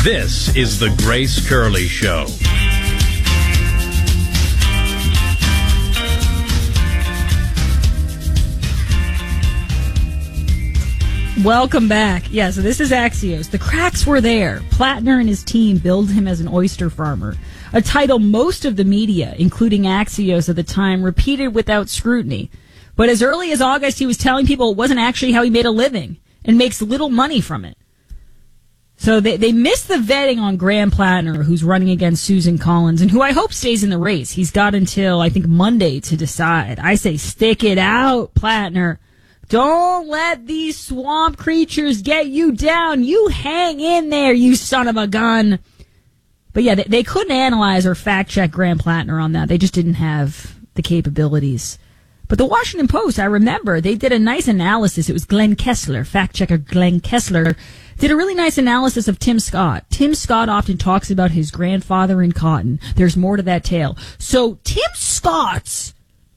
This is the Grace Curley Show. Welcome back. Yeah, so this is Axios. The cracks were there. Plattner and his team billed him as an oyster farmer, a title most of the media, including Axios at the time, repeated without scrutiny. But as early as August, he was telling people it wasn't actually how he made a living and makes little money from it. So they missed the vetting on Graham Plattner, who's running against Susan Collins, and who I hope stays in the race. He's got until, I think, Monday to decide. I say stick it out, Plattner. Don't let these swamp creatures get you down. You hang in there, you son of a gun. But yeah, they couldn't analyze or fact check Graham Plattner on that. They just didn't have the capabilities. But the Washington Post, I remember, they did a nice analysis. It was Glenn Kessler, fact checker Glenn Kessler, did a really nice analysis of Tim Scott. Tim Scott often talks about his grandfather in cotton. There's more to that tale. So Tim Scott's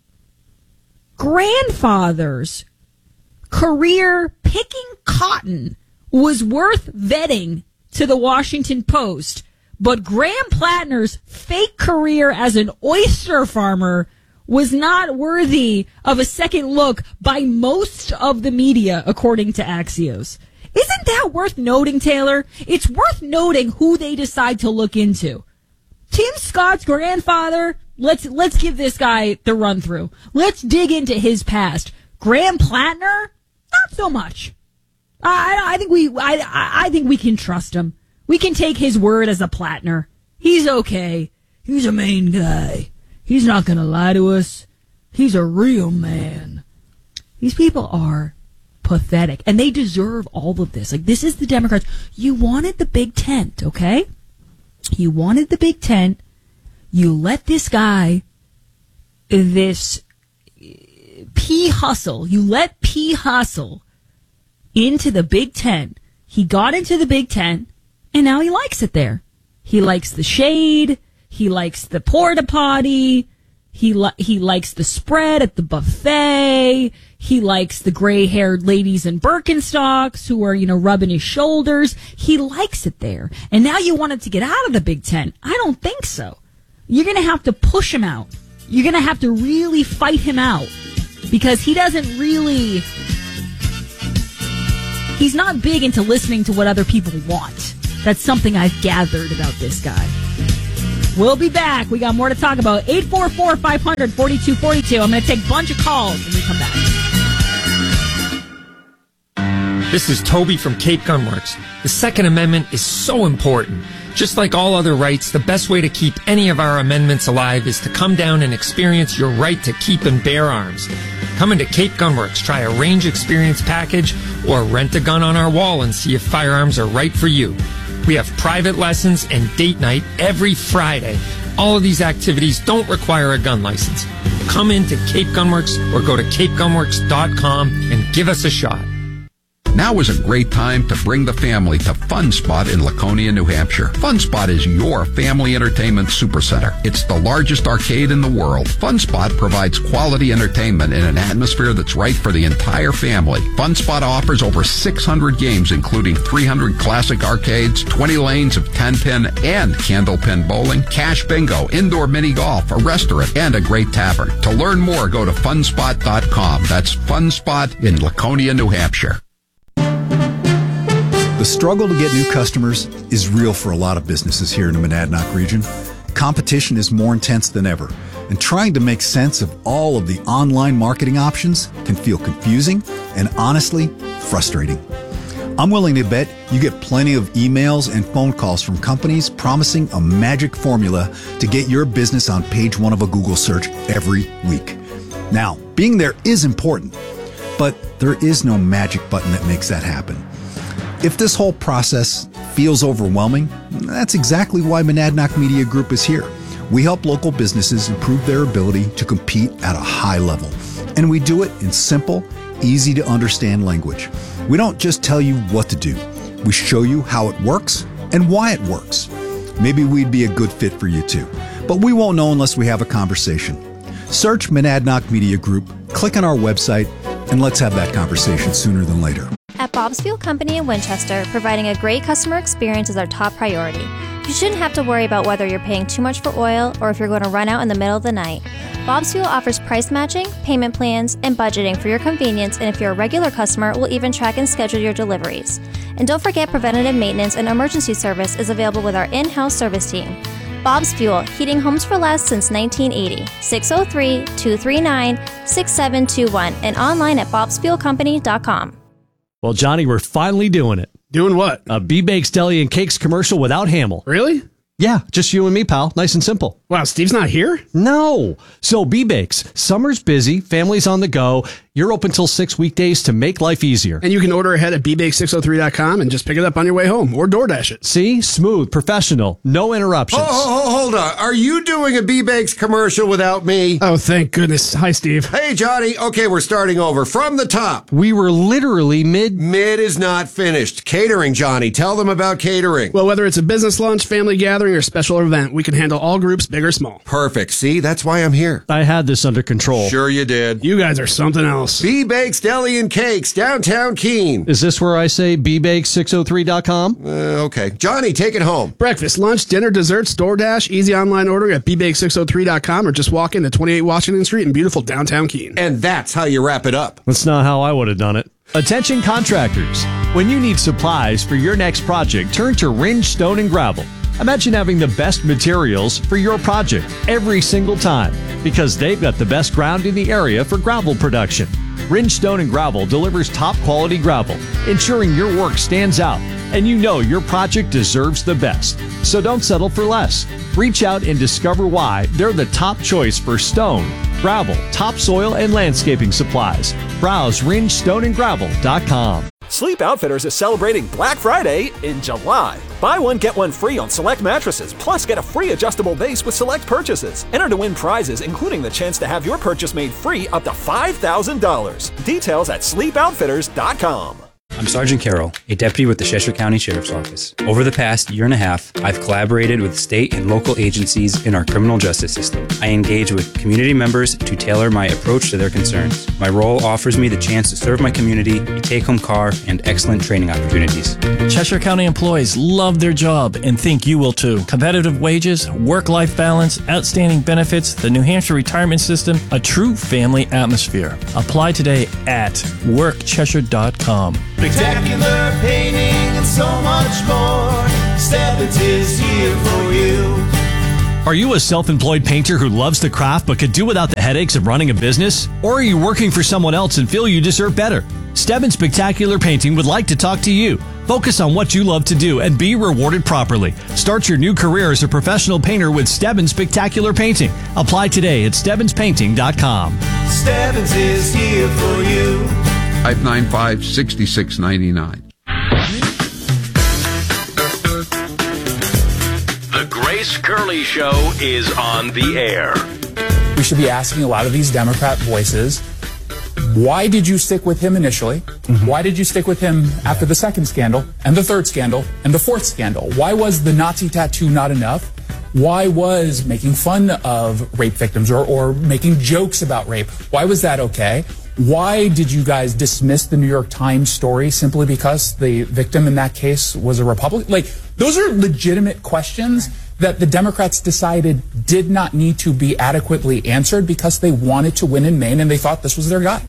grandfather's career picking cotton was worth vetting to the Washington Post, but Graham Plattner's fake career as an oyster farmer was not worthy of a second look by most of the media, according to Axios. Isn't that worth noting, Taylor? It's worth noting who they decide to look into. Tim Scott's grandfather, let's give this guy the run through. Let's dig into his past. Graham Plattner, not so much. I think we can trust him. We can take his word as a Plattner. He's okay. He's a main guy. He's not going to lie to us. He's a real man. These people are pathetic, and they deserve all of this. Like, this is the Democrats. You wanted the big tent, okay? You wanted the big tent. You let this guy, this P. Hustle, you let P. Hustle into the big tent. He got into the big tent, and now he likes it there. He likes the shade. He likes the porta potty. He likes the spread at the buffet. He likes the gray-haired ladies in Birkenstocks who are, rubbing his shoulders. He likes it there. And now you want him to get out of the Big Ten. I don't think so. You're going to have to push him out. You're going to have to really fight him out because he doesn't really... He's not big into listening to what other people want. That's something I've gathered about this guy. We'll be back. We got more to talk about. 844-500-4242. I'm going to take a bunch of calls when we come back. This is Toby from Cape Gunworks. The Second Amendment is so important. Just like all other rights, the best way to keep any of our amendments alive is to come down and experience your right to keep and bear arms. Come into Cape Gunworks, try a range experience package, or rent a gun on our wall and see if firearms are right for you. We have private lessons and date night every Friday. All of these activities don't require a gun license. Come into Cape Gunworks or go to capegunworks.com and give us a shot. Now is a great time to bring the family to Fun Spot in Laconia, New Hampshire. Fun Spot is your family entertainment supercenter. It's the largest arcade in the world. Fun Spot provides quality entertainment in an atmosphere that's right for the entire family. Fun Spot offers over 600 games, including 300 classic arcades, 20 lanes of 10-pin and candlepin bowling, cash bingo, indoor mini golf, a restaurant, and a great tavern. To learn more, go to funspot.com. That's Fun Spot in Laconia, New Hampshire. The struggle to get new customers is real for a lot of businesses here in the Monadnock region. Competition is more intense than ever, and trying to make sense of all of the online marketing options can feel confusing and honestly frustrating. I'm willing to bet you get plenty of emails and phone calls from companies promising a magic formula to get your business on page one of a Google search every week. Now, being there is important, but there is no magic button that makes that happen. If this whole process feels overwhelming, that's exactly why Monadnock Media Group is here. We help local businesses improve their ability to compete at a high level. And we do it in simple, easy to understand language. We don't just tell you what to do. We show you how it works and why it works. Maybe we'd be a good fit for you too, but we won't know unless we have a conversation. Search Monadnock Media Group, click on our website, and let's have that conversation sooner than later. At Bob's Fuel Company in Winchester, providing a great customer experience is our top priority. You shouldn't have to worry about whether you're paying too much for oil or if you're going to run out in the middle of the night. Bob's Fuel offers price matching, payment plans, and budgeting for your convenience, and if you're a regular customer, we'll even track and schedule your deliveries. And don't forget, preventative maintenance and emergency service is available with our in-house service team. Bob's Fuel, heating homes for less since 1980. 603-239-6721 and online at bobsfuelcompany.com. Well, Johnny, we're finally doing it. Doing what? A B-Bakes Deli and Cakes commercial without Hamill. Really? Yeah, just you and me, pal. Nice and simple. Wow, Steve's not here? No. So B-Bakes, summer's busy, family's on the go. You're open till 6 weekdays to make life easier. And you can order ahead at bbake603.com and just pick it up on your way home or DoorDash it. See? Smooth, professional, no interruptions. Hold on. Are you doing a B-Bakes commercial without me? Oh, thank goodness. Hi, Steve. Hey, Johnny. Okay, we're starting over. From the top. We were literally mid is not finished. Catering, Johnny. Tell them about catering. Well, whether it's a business lunch, family gathering, or special event, we can handle all groups, big or small. Perfect. See, that's why I'm here. I had this under control. Sure you did. You guys are something else. B-Bakes Deli and Cakes, downtown Keene. Is this where I say bbakes603.com? Okay. Johnny, take it home. Breakfast, lunch, dinner, desserts, DoorDash, easy online ordering at bbake603.com or just walk into 28 Washington Street in beautiful downtown Keene. And that's how you wrap it up. That's not how I would have done it. Attention contractors. When you need supplies for your next project, turn to Ringe Stone and Gravel. Imagine having the best materials for your project every single time because they've got the best ground in the area for gravel production. Ringe Stone and Gravel delivers top quality gravel, ensuring your work stands out and you know your project deserves the best. So don't settle for less. Reach out and discover why they're the top choice for stone, gravel, topsoil, and landscaping supplies. Browse ringestoneandgravel.com. Sleep Outfitters is celebrating Black Friday in July. Buy one, get one free on select mattresses, plus get a free adjustable base with select purchases. Enter to win prizes, including the chance to have your purchase made free up to $5,000. Details at sleepoutfitters.com. I'm Sergeant Carroll, a deputy with the Cheshire County Sheriff's Office. Over the past year and a half, I've collaborated with state and local agencies in our criminal justice system. I engage with community members to tailor my approach to their concerns. My role offers me the chance to serve my community, a take-home car, and excellent training opportunities. Cheshire County employees love their job and think you will too. Competitive wages, work-life balance, outstanding benefits, the New Hampshire retirement system, a true family atmosphere. Apply today at workcheshire.com. Spectacular painting and so much more. Stebbins is here for you. Are you a self-employed painter who loves the craft but could do without the headaches of running a business? Or are you working for someone else and feel you deserve better? Stebbins Spectacular Painting would like to talk to you. Focus on what you love to do and be rewarded properly. Start your new career as a professional painter with Stebbins Spectacular Painting. Apply today at StebbinsPainting.com. Stebbins is here for you. 595-6699. The Grace Curley Show is on the air. We should be asking a lot of these Democrat voices, why did you stick with him initially? Mm-hmm. Why did you stick with him after the second scandal, and the third scandal, and the fourth scandal? Why was the Nazi tattoo not enough? Why was making fun of rape victims or making jokes about rape, why was that okay? Why did you guys dismiss the New York Times story simply because the victim in that case was a Republican? Like, those are legitimate questions that the Democrats decided did not need to be adequately answered because they wanted to win in Maine and they thought this was their guy.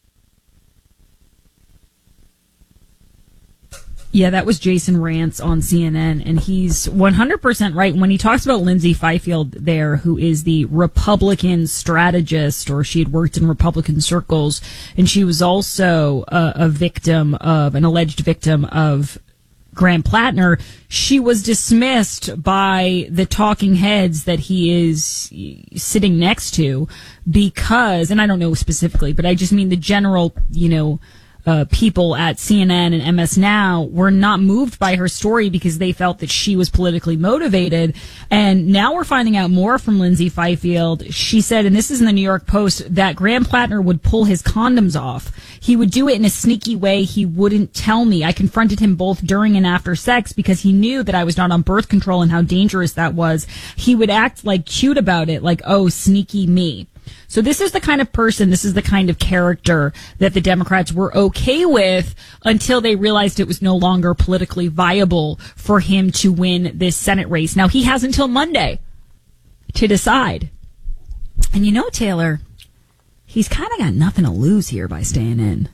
Yeah, that was Jason Rantz on CNN, and he's 100% right when he talks about Lindsay Fifield there, who is the Republican strategist, or she had worked in Republican circles, and she was also an alleged victim of Graham Plattner. She was dismissed by the talking heads that he is sitting next to because, and I don't know specifically, but I just mean the general, people at CNN and MS Now were not moved by her story because they felt that she was politically motivated. And now we're finding out more from Lindsay Fifield. She said, and this is in the New York Post, that Graham Plattner would pull his condoms off. He would do it in a sneaky way. He wouldn't tell me. I confronted him both during and after sex because he knew that I was not on birth control and how dangerous that was. He would act like cute about it, like, oh, sneaky me. So this is the kind of person, this is the kind of character that the Democrats were okay with until they realized it was no longer politically viable for him to win this Senate race. Now, he has until Monday to decide. And you know, Taylor, he's kind of got nothing to lose here by staying in.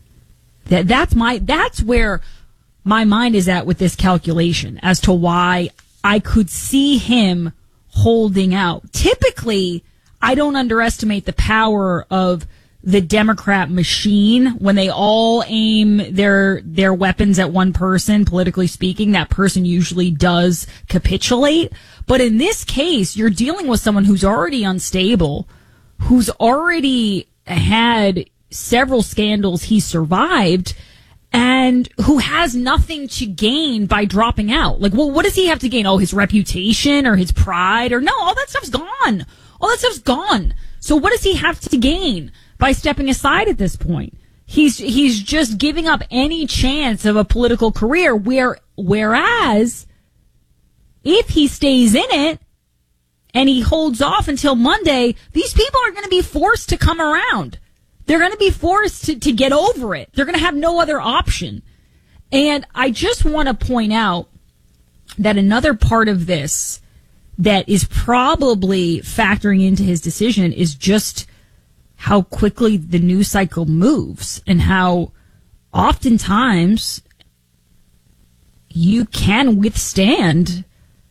That's where my mind is at with this calculation as to why I could see him holding out. Typically, I don't underestimate the power of the Democrat machine when they all aim their weapons at one person, politically speaking. That person usually does capitulate. But in this case, you're dealing with someone who's already unstable, who's already had several scandals he survived, and who has nothing to gain by dropping out. Like, well, what does he have to gain? Oh, his reputation or his pride? Or no, all that stuff's gone. All that stuff's gone. So what does he have to gain by stepping aside at this point? He's just giving up any chance of a political career, whereas if he stays in it and he holds off until Monday, these people are going to be forced to come around. They're going to be forced to get over it. They're going to have no other option. And I just want to point out that another part of this that is probably factoring into his decision is just how quickly the news cycle moves and how oftentimes you can withstand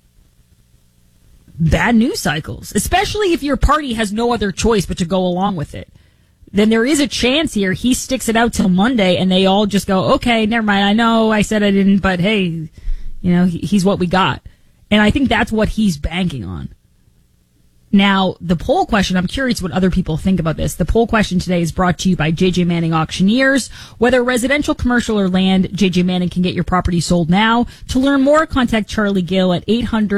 bad news cycles, especially if your party has no other choice but to go along with it. Then there is a chance here he sticks it out till Monday and they all just go, okay, never mind. I know I said I didn't, but hey, you know, he's what we got. And I think that's what he's banking on. Now, the poll question, I'm curious what other people think about this. The poll question today is brought to you by JJ Manning Auctioneers. Whether residential, commercial, or land, JJ Manning can get your property sold now. To learn more, contact Charlie Gill at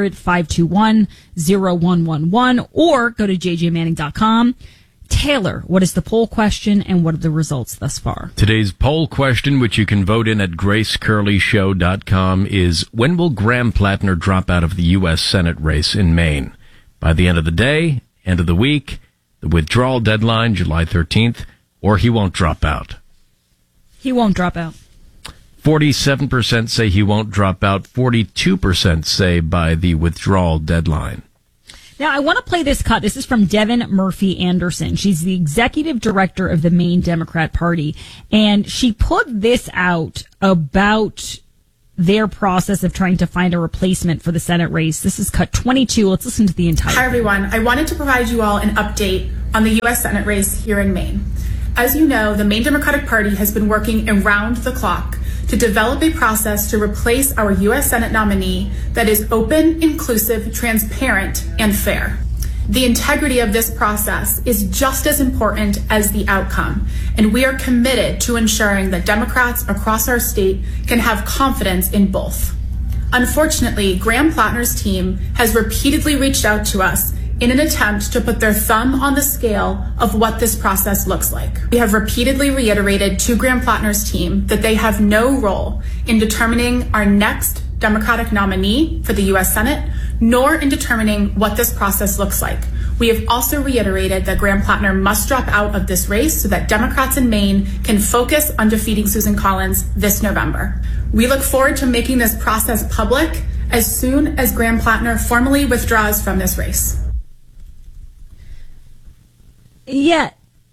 800-521-0111 or go to jjmanning.com. Taylor, what is the poll question and what are the results thus far? Today's poll question, which you can vote in at gracecurleyshow.com, is when will Graham Plattner drop out of the U.S. Senate race in Maine? By the end of the day, end of the week, the withdrawal deadline, July 13th, or he won't drop out? He won't drop out. 47% say he won't drop out. 42% say by the withdrawal deadline. Now, I want to play this cut. This is from Devin Murphy Anderson. She's the executive director of the Maine Democrat Party. And she put this out about their process of trying to find a replacement for the Senate race. This is cut 22. Let's listen to the entire. Hi, everyone. I wanted to provide you all an update on the U.S. Senate race here in Maine. As you know, the Maine Democratic Party has been working around the clock to develop a process to replace our U.S. Senate nominee that is open, inclusive, transparent, and fair. The integrity of this process is just as important as the outcome, and we are committed to ensuring that Democrats across our state can have confidence in both. Unfortunately, Graham Plattner's team has repeatedly reached out to us in an attempt to put their thumb on the scale of what this process looks like. We have repeatedly reiterated to Graham Plattner's team that they have no role in determining our next Democratic nominee for the U.S. Senate, nor in determining what this process looks like. We have also reiterated that Graham Plattner must drop out of this race so that Democrats in Maine can focus on defeating Susan Collins this November. We look forward to making this process public as soon as Graham Plattner formally withdraws from this race. Yeah,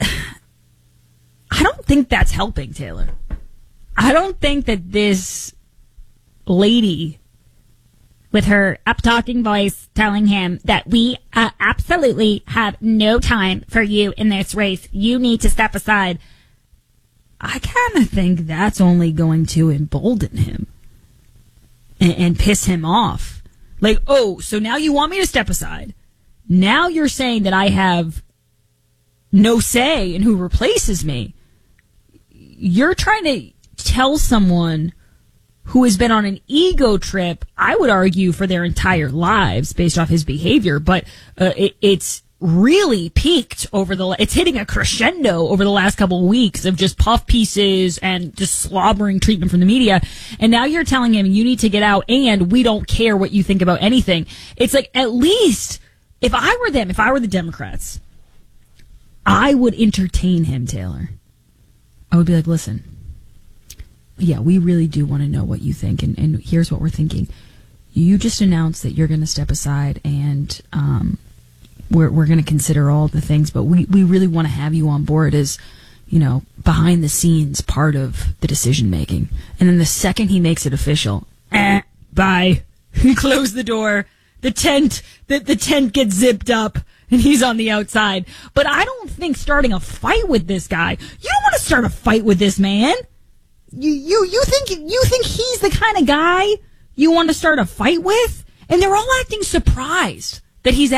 I don't think that's helping, Taylor. I don't think that this lady with her up-talking voice telling him that we absolutely have no time for you in this race. You need to step aside. I kind of think that's only going to embolden him and piss him off. Like, oh, so now you want me to step aside. Now you're saying that I have no say in who replaces me. You're trying to tell someone who has been on an ego trip, I would argue, for their entire lives based off his behavior, but it's really peaked it's hitting a crescendo over the last couple of weeks of just puff pieces and just slobbering treatment from the media. And now you're telling him you need to get out and we don't care what you think about anything. It's like, at least if I were them, if I were the Democrats, I would entertain him, Taylor. I would be like, listen, yeah, we really do want to know what you think, and here's what we're thinking. You just announced that you're going to step aside, and we're going to consider all the things, but we really want to have you on board as, behind the scenes part of the decision making. And then the second he makes it official, bye. He closed the door. The tent gets zipped up, and he's on the outside. But I don't think starting a fight with this guy. You don't want to start a fight with this man. You think he's the kind of guy you want to start a fight with? And they're all acting surprised that he's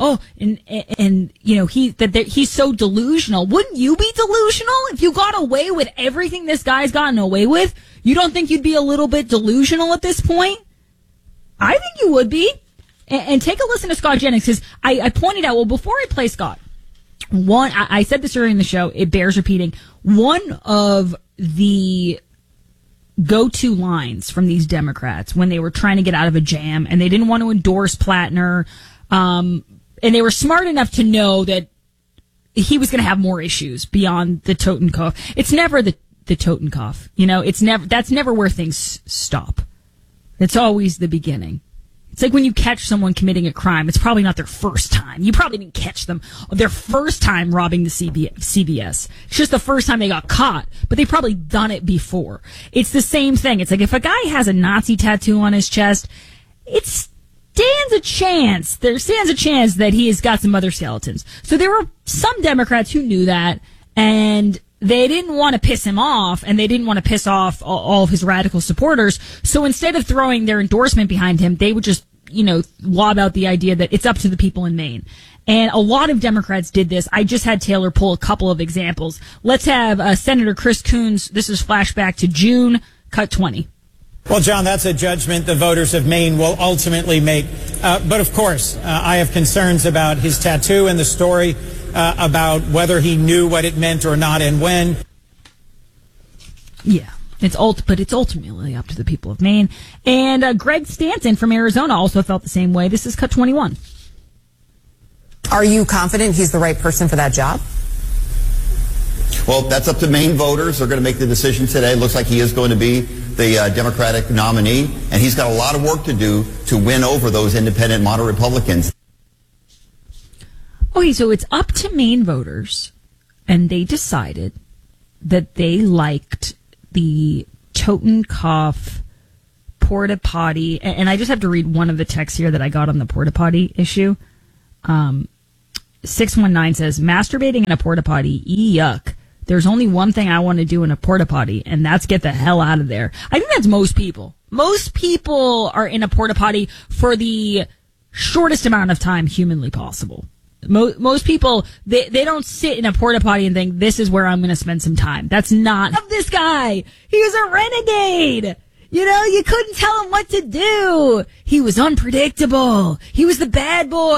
he's so delusional. Wouldn't you be delusional if you got away with everything this guy's gotten away with? You don't think you'd be a little bit delusional at this point? I think you would be. And take a listen to Scott Jennings, because I pointed out, before I play Scott, I said this earlier in the show, it bears repeating, one of the go-to lines from these Democrats when they were trying to get out of a jam and they didn't want to endorse Plattner, and they were smart enough to know that he was going to have more issues beyond the Totenkopf. It's never the Totenkopf, that's never where things stop. It's always the beginning. It's like when you catch someone committing a crime, it's probably not their first time. You probably didn't catch them their first time robbing the CBS. It's just the first time they got caught, but they've probably done it before. It's the same thing. It's like if a guy has a Nazi tattoo on his chest, there stands a chance that he has got some other skeletons. So there were some Democrats who knew that, and they didn't want to piss him off, and they didn't want to piss off all of his radical supporters. So instead of throwing their endorsement behind him, they would just, lob out the idea that it's up to the people in Maine. And a lot of Democrats did this. I just had Taylor pull a couple of examples. Let's have Senator Chris Coons. This is flashback to June, cut 20. Well, John, that's a judgment the voters of Maine will ultimately make. But of course, I have concerns about his tattoo and the story about whether he knew what it meant or not and when. Yeah, but it's ultimately up to the people of Maine. And Greg Stanton from Arizona also felt the same way. This is cut 21. Are you confident he's the right person for that job? Well, that's up to Maine voters. They're going to make the decision today. It looks like he is going to be the Democratic nominee, and he's got a lot of work to do to win over those independent moderate Republicans. Okay, so it's up to Maine voters, and they decided that they liked the Totenkopf porta potty. And I just have to read one of the texts here that I got on the porta potty issue. 619 says, masturbating in a porta potty, yuck. There's only one thing I want to do in a porta potty, and that's get the hell out of there. I think that's most people. Most people are in a porta potty for the shortest amount of time humanly possible. Most people, they don't sit in a porta potty and think, this is where I'm going to spend some time. That's not of this guy. He was a renegade. You couldn't tell him what to do. He was unpredictable. He was the bad boy.